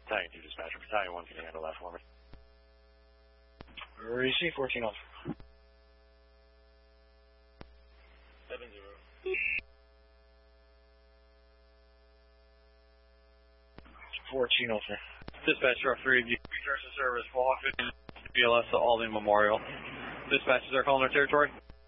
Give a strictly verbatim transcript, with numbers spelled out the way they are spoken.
Battalion two dispatcher. Battalion one can handle that for me. Receive fourteen Alpha. seven zero. fourteen Alpha. Dispatcher, all three of you. Return to service, walk B L S to Aldine Memorial. Dispatchers are calling our territory.